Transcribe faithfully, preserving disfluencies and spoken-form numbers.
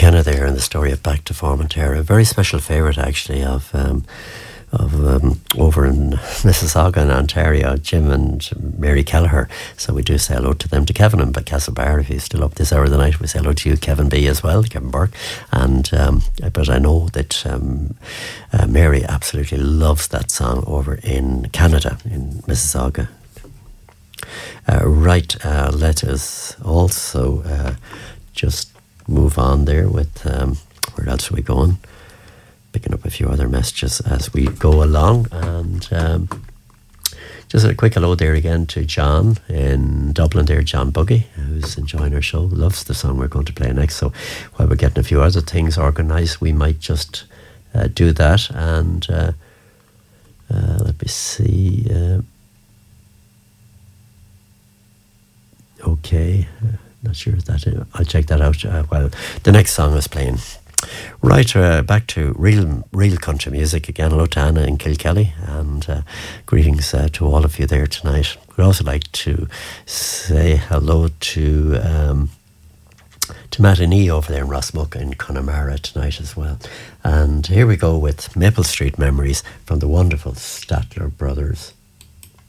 McKenna there in the story of Back to Formentera. A very special favourite actually of um, of um, over in Mississauga in Ontario, Jim and Mary Kelleher. So we do say hello to them, to Kevin and Castlebar. If he's still up this hour of the night, we say hello to you, Kevin B as well, Kevin Burke. And um, but I know that um, uh, Mary absolutely loves that song over in Canada, in Mississauga. Uh, right, uh, let us also uh, just move on there with um, where else are we going? Picking up a few other messages as we go along. And um, just a quick hello there again to John in Dublin there, John Buggy, who's enjoying our show, loves the song we're going to play next. So while we're getting a few other things organised, we might just uh, do that. And uh, uh, let me see. Uh, okay, uh, not sure if that is, I'll check that out uh, while the next song is playing. Right, uh, back to real real country music again. Hello to Anna in Kilkelly, and uh, greetings uh, to all of you there tonight. We'd also like to say hello to um, to Matt and E over there in Rossmuck in Connemara tonight as well. And here we go with Maple Street Memories from the wonderful Statler Brothers.